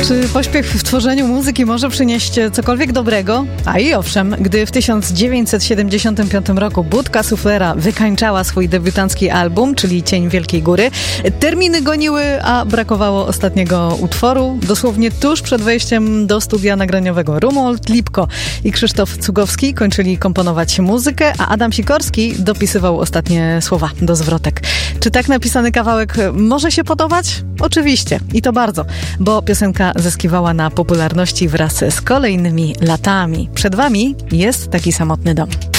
Czy pośpiech w tworzeniu muzyki może przynieść cokolwiek dobrego? A i owszem, gdy w 1975 roku Budka Suflera wykańczała swój debiutancki album, czyli Cień Wielkiej Góry, terminy goniły, a brakowało ostatniego utworu. Dosłownie tuż przed wejściem do studia nagraniowego Romuald Lipko i Krzysztof Cugowski kończyli komponować muzykę, a Adam Sikorski dopisywał ostatnie słowa do zwrotek. Czy tak napisany kawałek może się podobać? Oczywiście. I to bardzo, bo piosenka zyskiwała na popularności wraz z kolejnymi latami. Przed wami jest taki samotny dom.